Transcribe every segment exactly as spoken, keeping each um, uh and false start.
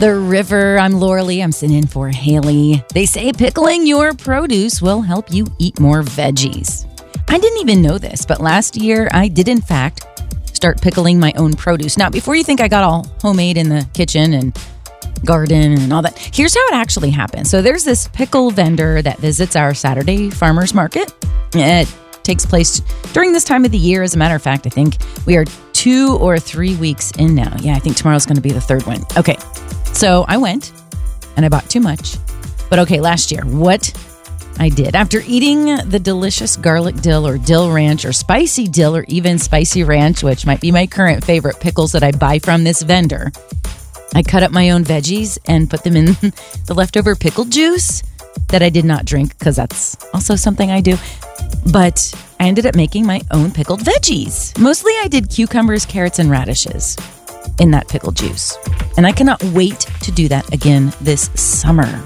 the river. I'm Lauralee. I'm sitting in for Haley. They say pickling your produce will help you eat more veggies. I didn't even know this, but last year I did, in fact, start pickling my own produce. Now, before you think I got all homemade in the kitchen and garden and all that, here's how it actually happened. So there's this pickle vendor that visits our Saturday farmers market. It takes place during this time of the year. As a matter of fact, I think we are two or three weeks in now. Yeah, I think tomorrow's going to be the third one. Okay, so I went and I bought too much. But okay, last year, what I did after eating the delicious garlic dill or dill ranch or spicy dill or even spicy ranch, which might be my current favorite pickles that I buy from this vendor, I cut up my own veggies and put them in the leftover pickle juice that I did not drink because that's also something I do. But I ended up making my own pickled veggies. Mostly I did cucumbers, carrots, and radishes in that pickle juice. And I cannot wait to do that again this summer.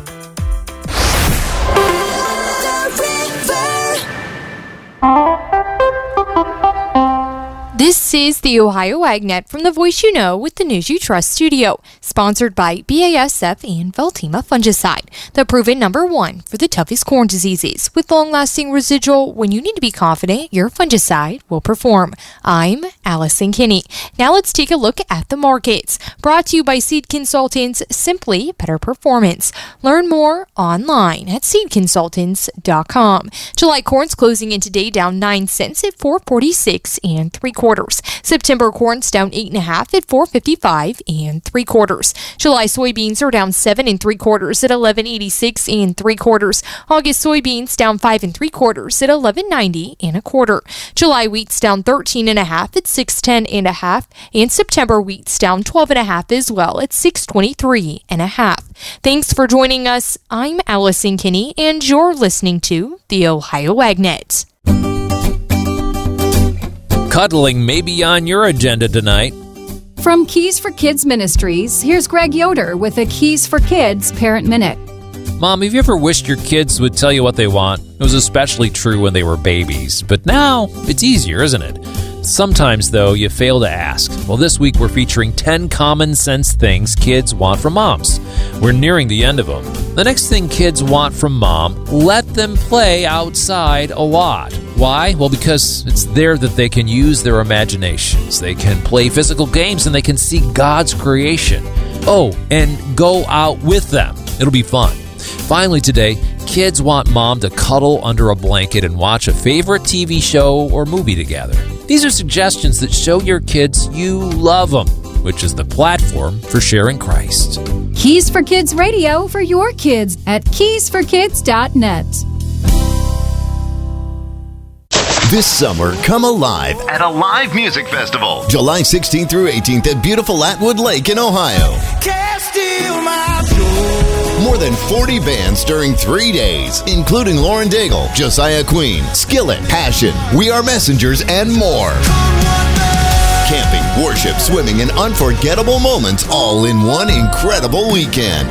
This is the Ohio AgNet from the Voice You Know with the News You Trust studio, sponsored by B A S F and Veltima Fungicide, the proven number one for the toughest corn diseases, with long-lasting residual when you need to be confident your fungicide will perform. I'm Allison Kinney. Now let's take a look at the markets. Brought to you by Seed Consultants, simply better performance. Learn more online at seed consultants dot com. July corn's closing in today down nine cents at four forty-six and three quarters. September corn's down eight and a half at four fifty-five and three quarters. July soybeans are down seven and three quarters at eleven eighty-six and three quarters. August soybeans down five and three quarters at eleven ninety and a quarter. July wheat's down thirteen and a half at six ten and a half, and September wheat's down twelve and a half as well at six twenty-three and a half. Thanks for joining us. I'm Allison Kinney, and you're listening to the Ohio AgNet. Cuddling may be on your agenda tonight. From Keys for Kids Ministries, here's Greg Yoder with a Keys for Kids Parent Minute. Mom, have you ever wished your kids would tell you what they want? It was especially true when they were babies. But now, it's easier, isn't it? Sometimes, though, you fail to ask. Well, this week we're featuring ten common sense things kids want from moms. We're nearing the end of them. The next thing kids want from mom, let them play outside a lot. Why? Well, because it's there that they can use their imaginations. They can play physical games and they can see God's creation. Oh, and go out with them. It'll be fun. Finally today, kids want mom to cuddle under a blanket and watch a favorite T V show or movie together. These are suggestions that show your kids you love them, which is the platform for sharing Christ. Keys for Kids Radio for your kids at keys for kids dot net. This summer, come alive at Alive Music Festival, July sixteenth through eighteenth at beautiful Atwood Lake in Ohio. Can't steal my joy. More than forty bands during three days, including Lauren Daigle, Josiah Queen, Skillet, Passion, We Are Messengers, and more. Camping, worship, swimming, and unforgettable moments all in one incredible weekend.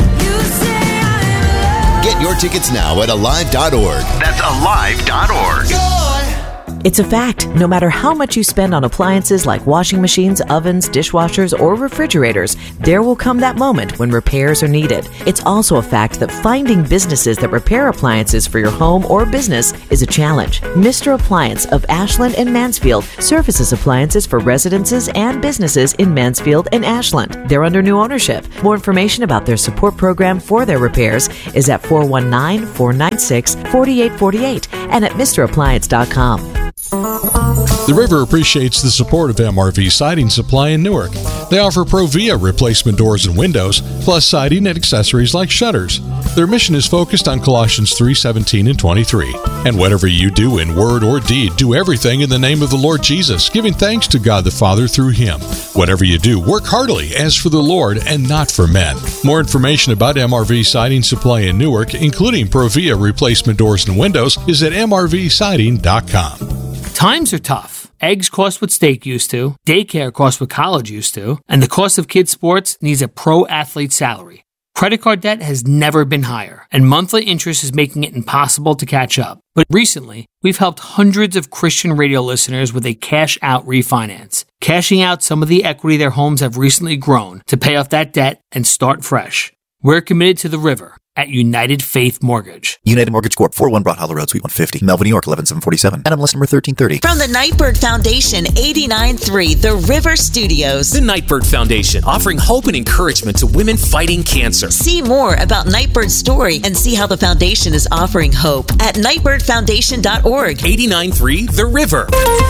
Get your tickets now at alive dot org. That's alive dot org. It's a fact. No matter how much you spend on appliances like washing machines, ovens, dishwashers, or refrigerators, there will come that moment when repairs are needed. It's also a fact that finding businesses that repair appliances for your home or business is a challenge. Mister Appliance of Ashland and Mansfield services appliances for residences and businesses in Mansfield and Ashland. They're under new ownership. More information about their support program for their repairs is at four one nine, four nine six, four eight four eight and at mister appliance dot com. The River appreciates the support of M R V Siding Supply in Newark. They offer Provia replacement doors and windows, plus siding and accessories like shutters. Their mission is focused on Colossians three seventeen and twenty-three. And whatever you do in word or deed, do everything in the name of the Lord Jesus, giving thanks to God the Father through Him. Whatever you do, work heartily as for the Lord and not for men. More information about M R V Siding Supply in Newark, including Provia replacement doors and windows, is at m r v siding dot com. Times are tough. Eggs cost what steak used to, daycare costs what college used to, and the cost of kids' sports needs a pro athlete salary. Credit card debt has never been higher, and monthly interest is making it impossible to catch up. But recently, we've helped hundreds of Christian radio listeners with a cash-out refinance, cashing out some of the equity their homes have recently grown to pay off that debt and start fresh. We're committed to the river at United Faith Mortgage. United Mortgage Corp, four oh one Broad Hollow Road, Suite one fifty, Melville, New York, eleven seven forty-seven. N M L S number thirteen thirty. From the Nightbird Foundation, eighty-nine point three, The River Studios. The Nightbird Foundation, offering hope and encouragement to women fighting cancer. See more about Nightbird's story and see how the foundation is offering hope at nightbird foundation dot org. eighty-nine point three, The River.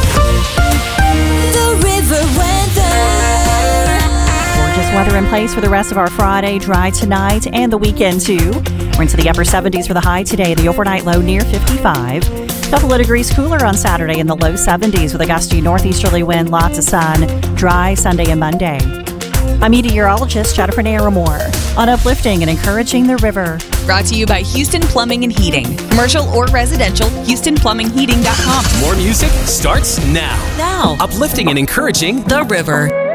The River Weather. Gorgeous weather in place for the rest of our Friday, dry tonight and the weekend too. We're into the upper seventies for the high today, the overnight low near fifty-five. A couple of degrees cooler on Saturday in the low seventies with a gusty northeasterly wind, lots of sun, dry Sunday and Monday. I'm meteorologist Jennifer Naramore on uplifting and encouraging the river. Brought to you by Houston Plumbing and Heating. Commercial or residential, houston plumbing heating dot com. More music starts now. Now. Uplifting and encouraging the river.